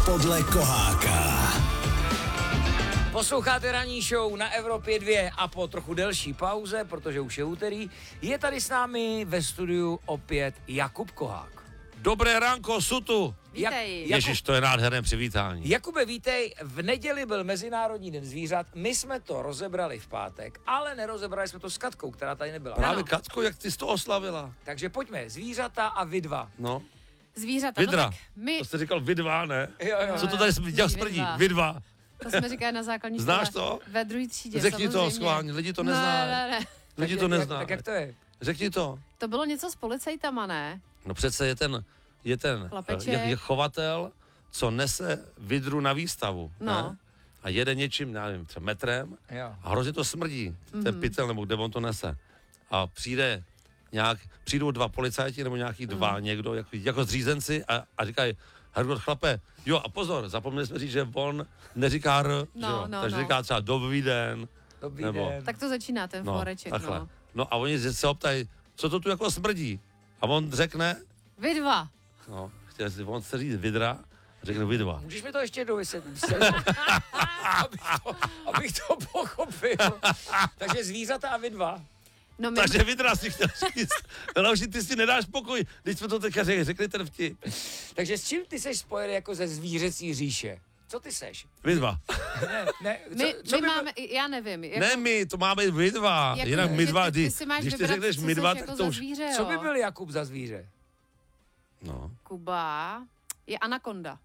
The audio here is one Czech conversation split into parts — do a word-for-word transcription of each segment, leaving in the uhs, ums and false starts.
podle Koháka. Posloucháte ranní show na Evropě dva a po trochu delší pauze, protože už je úterý, je tady s námi ve studiu opět Jakub Kohák. Dobré ránko, Sutu. Vítej. Jak- Ježiš, to je nádherné přivítání. Jakube, vítej, v neděli byl Mezinárodní den zvířat, my jsme to rozebrali v pátek, ale nerozebrali jsme to s Katkou, která tady nebyla. Právě Ano. Katko, jak ty jsi to oslavila? Takže pojďme, zvířata a vy dva. No, Zvířata. vidra. No tak my, To jsi říkal vy dva, ne? Jo, jo. Co to tady Vy dělal smrdí? dva. Vy dva. to jsme říkali na základní Znáš škole. to? Ve druhé třídě, Řekni to samozřejmě. schválně, lidi to Ne, neznají. ne, ne. Lidi Tak to jak- neznají. Tak jak to je? Řekni to. To bylo něco s policajtama, ne? No přece je ten, je ten Chlapeček. je, je chovatel, co nese vidru na výstavu. No. Ne? A jede něčím, já nevím, třeba metrem Jo. a hrozně to smrdí, ten Mhm. pytel, nebo kde on to nese. A přijde nějak, přijdou dva policajti, nebo nějaký dva Mhm. někdo, jako, jako zřízenci a, a říkají, Hergot, chlape, jo a pozor, zapomněli jsme říct, že on neříká R, No, že jo? no, takže no. říká třeba dobrý den, Dobrý Nebo- den. Tak to začíná ten no, floreček, takhle. no. No a oni se optají, co to tu jako smrdí? A on řekne, Vy dva. no, chtěl si, on chce říct vidra, řekne vy dva. Můžeš mi to ještě jednou vysvětlit? abych, to, abych to pochopil. Takže zvířata a vy dva. No my, Takže vidra si chtěl říct, Leoši, ty si nedáš pokoj, když jsme to teďka řekli, řekli ten vtip. Takže s čím ty seš spojený jako ze zvířecí říše? Co ty seš? Vy dva. Ne, ne, co, my, co my by máme, já nevím. Jako, Ne my, to máme vy dva, jako, jinak my že dva, ty, ty ty, si máš když ty vybrat, řekneš co my seš dva, jako tak za to už, zvíře, Co jo. by byl Jakub za zvíře? no, Kuba je anakonda.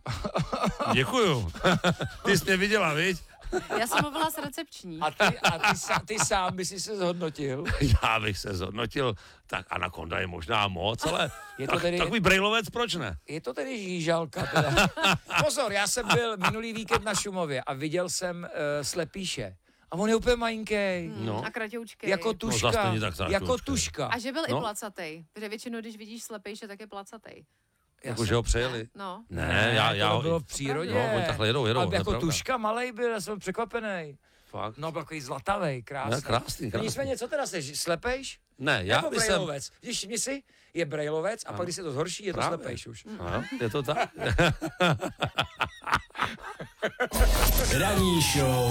děkuju. Ty jsi mě viděla, viď? Já jsem mluvila s recepční. A ty, a ty, sa, ty sám by si se zhodnotil. Já bych se zhodnotil, tak anakonda je možná moc, ale Je to tak, tedy- takový brejlovec, proč ne? Je to tedy žížalka teda. Pozor, já jsem byl minulý víkend na Šumově a viděl jsem uh, slepíše. A on je úplně malinký. No. A kratoučkej. Jako No, tuška. zas není tak zas jako tuška. tuška. A že byl No. i placatej. Protože většinou, když vidíš slepejše, tak je placatej. Jako, že ho přejeli. No. Ne, já, já, to bylo v přírodě. No, oni takhle jedou, jedou, Ale to je jako pravda. tuška malej byl, já jsem překvapený. Fakt? No, byl takový zlatavej, krásný. Ne, krásný, No krásný. nicméně, co teda seš, slepejš? Ne, já Nebo bych jsem... brejlovec? Vidíš, všimni si, je brejlovec a pak, když se to zhorší, je to Právě. slepejš už. Ano, je to tak? Ranní show